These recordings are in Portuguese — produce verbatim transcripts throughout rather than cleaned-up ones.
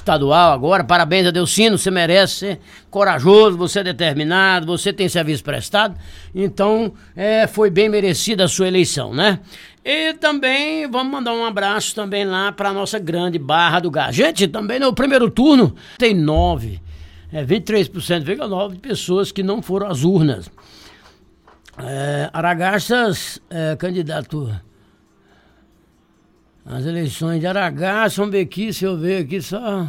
estadual agora. Parabéns, Adelcino, você merece ser corajoso, você é determinado, você tem serviço prestado. Então, é, foi bem merecida a sua eleição, né? E também vamos mandar um abraço também lá para nossa grande Barra do Gás. Gente, também no primeiro turno tem nove, é, vinte e três por cento, vírgula nove de pessoas que não foram às urnas. É, Aragarças, é, candidato às eleições de Aragarças, vamos ver aqui, se eu ver aqui só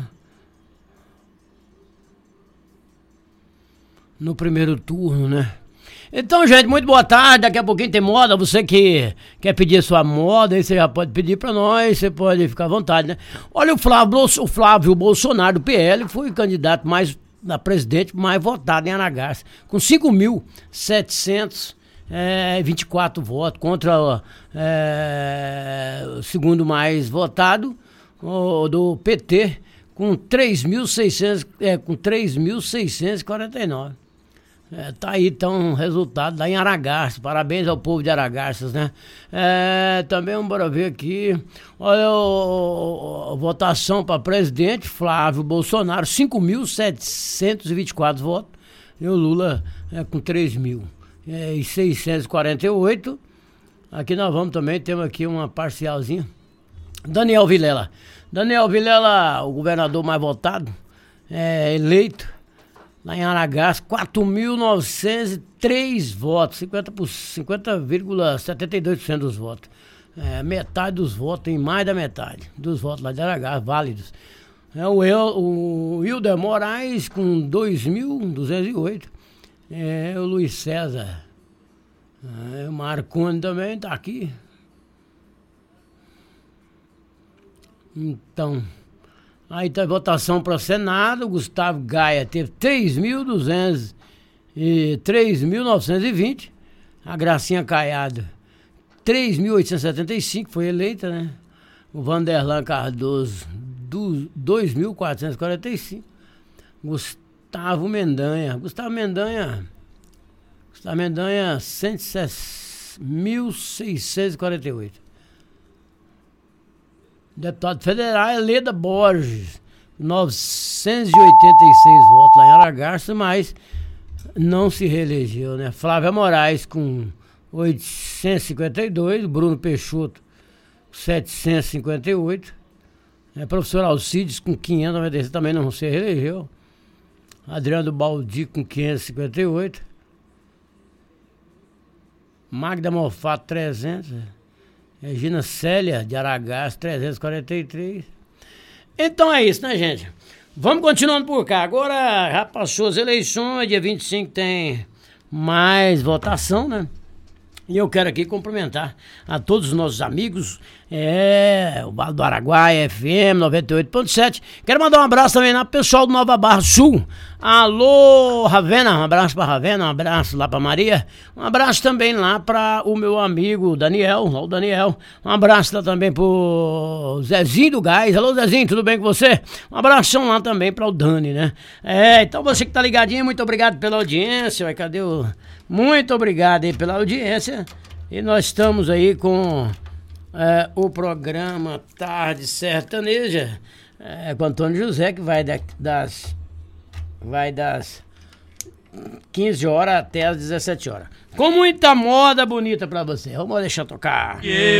no primeiro turno, né? Então, gente, muito boa tarde, daqui a pouquinho tem moda, você que quer pedir sua moda, aí você já pode pedir pra nós, você pode ficar à vontade, né? Olha, o Flávio, o Flávio Bolsonaro do P L foi o candidato mais, a presidente mais votado em Aragarças, com cinco mil setecentos e vinte e quatro votos, contra é, o segundo mais votado, o do P T, com três mil seiscentos, é, com três mil seiscentos e quarenta e nove. É, tá aí, então, o resultado lá em Aragarças. Parabéns ao povo de Aragarças, né? É, também vamos bora ver aqui. Olha, o, a votação para presidente, Flávio Bolsonaro, cinco mil setecentos e vinte e quatro votos. E o Lula é, com três mil e seiscentos e quarenta e oito. Aqui nós vamos também, temos aqui uma parcialzinha. Daniel Vilela. Daniel Vilela, o governador mais votado, é, eleito lá em Aragarças, quatro mil novecentos e três votos, cinquenta vírgula setenta e dois por cento dos votos. É, metade dos votos, tem mais da metade dos votos lá de Aragarças, válidos. É, o, El, o Hilder Moraes com dois mil duzentos e oito. É, o Luiz César. É, o Marconi também está aqui. Então... Aí tá a votação para o Senado, o Gustavo Gaia teve três mil duzentos e três mil novecentos e vinte, a Gracinha Caiado três mil oitocentos e setenta e cinco, foi eleita, né? O Vanderlan Cardoso dois mil quatrocentos e quarenta e cinco, Gustavo Mendanha, Gustavo Mendanha, Gustavo Mendanha mil seiscentos e quarenta e oito. Deputado federal é Leda Borges, novecentos e oitenta e seis votos lá em Aragarças, mas não se reelegeu, né? Flávia Moraes com oitocentos e cinquenta e dois, Bruno Peixoto setecentos e cinquenta e oito, é, professor Alcides com quinhentos e noventa e seis, também não se reelegeu. Adriano Baldi com quinhentos e cinquenta e oito, Magda Mofato trezentos, Regina Célia de Aragarças, trezentos e quarenta e três. Então é isso, né, gente? Vamos continuando por cá. Agora já passou as eleições, dia vinte e cinco tem mais votação, né? E eu quero aqui cumprimentar a todos os nossos amigos, é, o Vale do Araguaia, F M noventa e oito ponto sete. Quero mandar um abraço também lá pro pessoal do Nova Barra Sul. Alô, Ravena, um abraço pra Ravena, um abraço lá pra Maria. Um abraço também lá pra o meu amigo Daniel, lá o Daniel. Um abraço lá também pro Zezinho do Gás. Alô, Zezinho, tudo bem com você? Um abração lá também pra o Dani, né? É, então você que tá ligadinho, muito obrigado pela audiência. Vai, cadê o... Muito obrigado aí pela audiência. E nós estamos aí com é, o programa Tarde Sertaneja, é, com Antônio José, que vai da, das, vai das quinze horas até as dezessete horas. Com muita moda bonita pra você. Vamos deixar tocar. Yeah.